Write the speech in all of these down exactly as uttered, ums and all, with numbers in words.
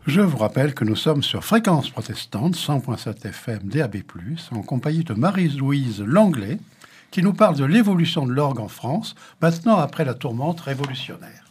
Je vous rappelle que nous sommes sur Fréquence Protestante, cent virgule sept F M D A B plus, en compagnie de Marie-Louise Langlais, qui nous parle de l'évolution de l'orgue en France, maintenant après la tourmente révolutionnaire.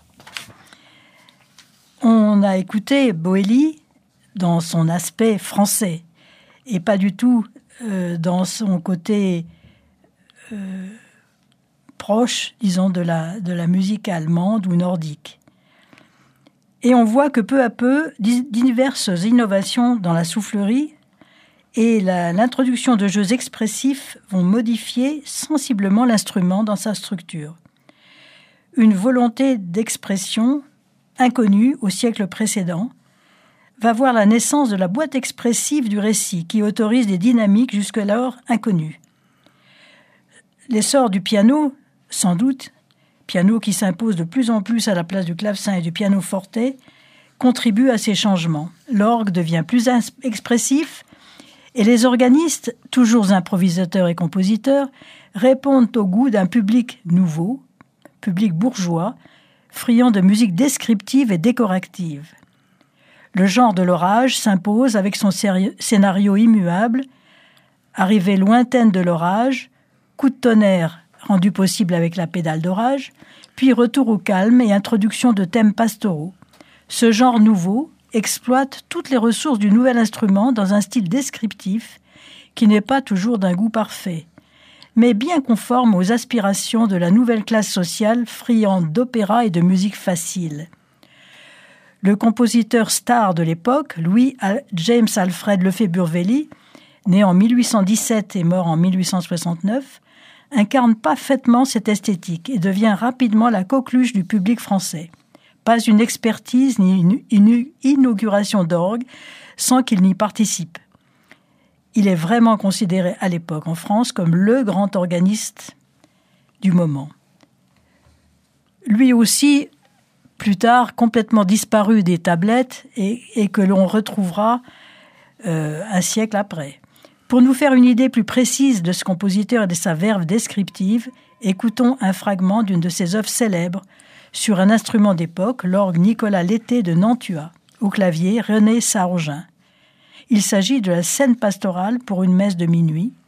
On a écouté Boëly dans son aspect français, et pas du tout euh, dans son côté euh, proche, disons, de la, de la musique allemande ou nordique. Et on voit que peu à peu, diverses innovations dans la soufflerie et la, l'introduction de jeux expressifs vont modifier sensiblement l'instrument dans sa structure. Une volonté d'expression inconnue au siècle précédent va voir la naissance de la boîte expressive du récit qui autorise des dynamiques jusque-alors inconnues. L'essor du piano, sans doute, piano qui s'impose de plus en plus à la place du clavecin et du pianoforte, contribue à ces changements. L'orgue devient plus expressif et les organistes, toujours improvisateurs et compositeurs, répondent au goût d'un public nouveau, public bourgeois, friand de musique descriptive et décorative. Le genre de l'orage s'impose avec son scénario immuable, arrivée lointaine de l'orage, coup de tonnerre rendu possible avec la pédale d'orage, puis retour au calme et introduction de thèmes pastoraux. Ce genre nouveau exploite toutes les ressources du nouvel instrument dans un style descriptif qui n'est pas toujours d'un goût parfait, mais bien conforme aux aspirations de la nouvelle classe sociale friande d'opéra et de musique facile. Le compositeur star de l'époque, Louis James Alfred Lefebvre-Welly, né en mille huit cent dix-sept et mort en mille huit cent soixante-neuf, incarne parfaitement cette esthétique et devient rapidement la coqueluche du public français. Pas une expertise ni une, une inauguration d'orgue sans qu'il n'y participe. Il est vraiment considéré à l'époque en France comme le grand organiste du moment. Lui aussi, plus tard, complètement disparu des tablettes et, et que l'on retrouvera euh, un siècle après. Pour nous faire une idée plus précise de ce compositeur et de sa verve descriptive, écoutons un fragment d'une de ses œuvres célèbres sur un instrument d'époque, l'orgue Nicolas Lété de Nantua, au clavier René Sarrogin. Il s'agit de la scène pastorale pour une messe de minuit,